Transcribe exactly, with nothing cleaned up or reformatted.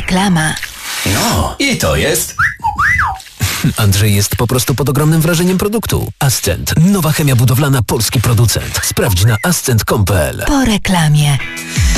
Reklama. No, i to jest... Andrzej jest po prostu pod ogromnym wrażeniem produktu. Ascent. Nowa chemia budowlana, polski producent. Sprawdź na ascent kropka com kropka p l. Po reklamie.